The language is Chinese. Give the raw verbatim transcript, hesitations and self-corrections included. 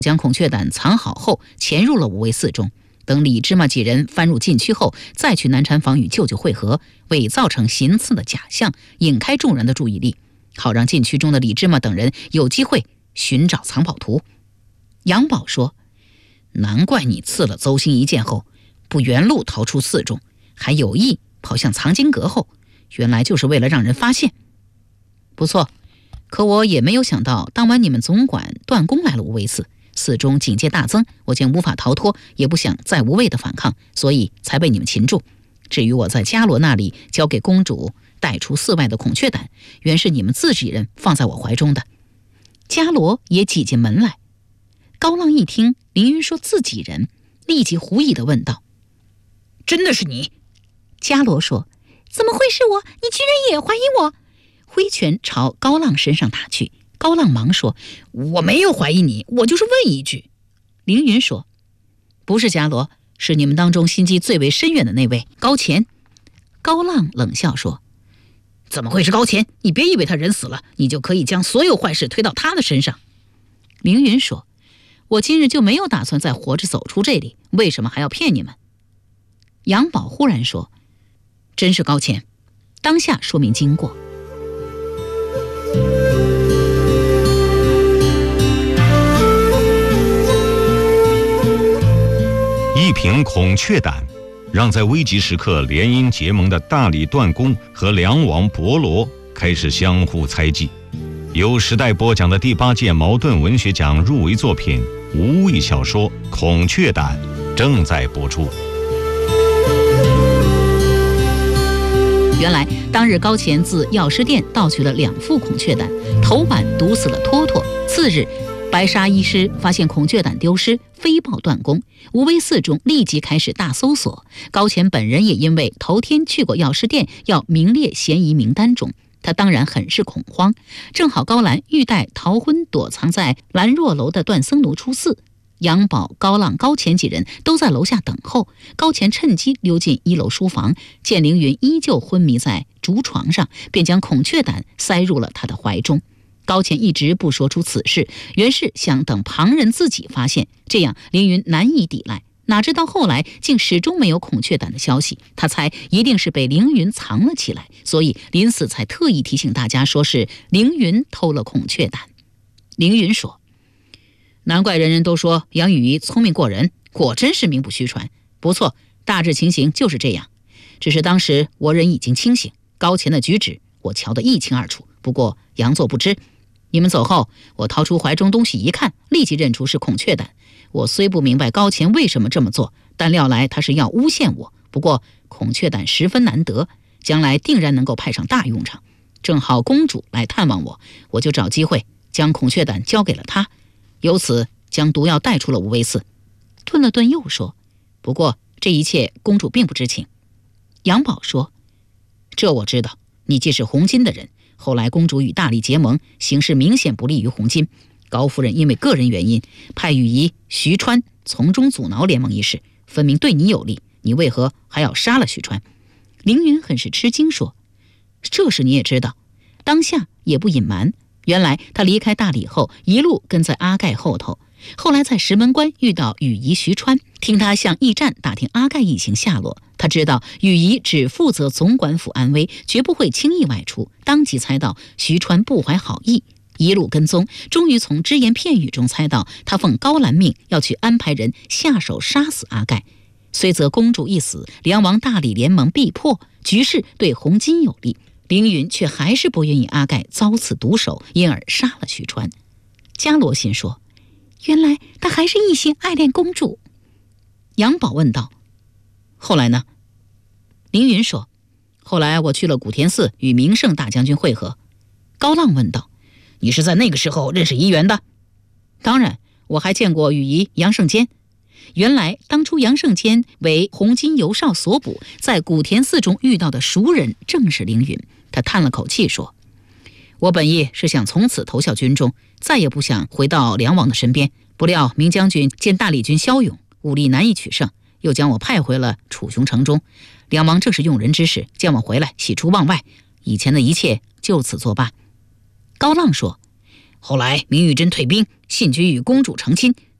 将孔雀胆藏好后潜入了五味寺中。等李芝麻几人翻入禁区后，再去南禅房与舅舅会合，伪造成行刺的假象，引开众人的注意力，好让禁区中的李芝麻等人有机会寻找藏宝图。杨宝说，难怪你刺了邹兴一剑后不原路逃出寺中，还有意跑向藏经阁后，原来就是为了让人发现。不错，可我也没有想到当晚你们总管段公来了无畏寺，寺中警戒大增，我见无法逃脱，也不想再无谓的反抗，所以才被你们擒住。至于我在伽罗那里交给公主带出寺外的孔雀胆，原是你们自己人放在我怀中的。伽罗也挤进门来。高浪一听凌云说自己人，立即狐疑地问道，真的是你？伽罗说，怎么会是我？你居然也怀疑我？挥拳朝高浪身上打去。高浪忙说，我没有怀疑你，我就是问一句。凌云说，不是伽罗，是你们当中心机最为深远的那位高乾。高浪冷笑说，怎么会是高乾？你别以为他人死了，你就可以将所有坏事推到他的身上。凌云说，我今日就没有打算再活着走出这里，为什么还要骗你们？杨宝忽然说，真是高乾，当下说明经过。 一瓶孔雀胆，让在危急时刻联姻结盟的大理段公和梁王伯罗开始相互猜忌。由时代播讲的第八届茅盾文学奖入围作品无畏小说《孔雀胆》正在播出。 原来当日高乾自药师殿盗取了两副孔雀胆，头晚毒死了托托。次日白沙医师发现孔雀胆丢失，飞报段公，无为寺中立即开始大搜索。高乾本人也因为头天去过药师殿，要名列嫌疑名单中，他当然很是恐慌。正好高兰欲带逃婚躲藏在兰若楼的段僧奴出寺，杨宝、高浪、高乾几人都在楼下等候。高乾趁机溜进一楼书房，见凌云依旧昏迷在竹床上，便将孔雀胆塞入了他的怀中。高乾一直不说出此事，原是想等旁人自己发现，这样凌云难以抵赖。哪知道后来竟始终没有孔雀胆的消息，他猜一定是被凌云藏了起来，所以临死才特意提醒大家说是凌云偷了孔雀胆。凌云说，难怪人人都说杨雨怡聪明过人，果真是名不虚传。不错，大致情形就是这样，只是当时我人已经清醒，高乾的举止我瞧得一清二楚，不过佯作不知。你们走后，我掏出怀中东西一看，立即认出是孔雀胆。我虽不明白高乾为什么这么做，但料来他是要诬陷我。不过孔雀胆十分难得，将来定然能够派上大用场。正好公主来探望我，我就找机会将孔雀胆交给了她，由此将毒药带出了无为寺。顿了顿又说，不过这一切公主并不知情。杨宝说，这我知道，你既是红巾的人，后来公主与大理结盟，形势明显不利于红巾。高夫人因为个人原因派羽仪、徐川从中阻挠联盟一事，分明对你有利，你为何还要杀了徐川？凌云很是吃惊说，这事你也知道？当下也不隐瞒，原来他离开大理后一路跟在阿盖后头，后来在石门关遇到羽仪、徐川，听他向驿站打听阿盖一行下落，他知道羽仪只负责总管府安危，绝不会轻易外出，当即猜到徐川不怀好意，一路跟踪，终于从只言片语中猜到他奉高兰命要去安排人下手杀死阿盖。虽则公主一死，梁王大理联盟必破，局势对红巾有利，凌云却还是不愿意阿盖遭此毒手，因而杀了徐川。伽罗心说，原来他还是一心爱恋公主。杨宝问道，后来呢？凌云说，后来我去了古田寺与明胜大将军会合。高浪问道，你是在那个时候认识怡园的？当然，我还见过羽仪、杨胜坚。原来当初杨胜坚为红巾游少所捕，在古田寺中遇到的熟人正是凌云。他叹了口气说，我本意是想从此投效军中，再也不想回到梁王的身边，不料明将军见大理军骁勇，武力难以取胜，又将我派回了楚雄城中。梁王正是用人之事，见我回来喜出望外，以前的一切就此作罢。高浪说，后来明玉珍退兵，信君与公主成亲，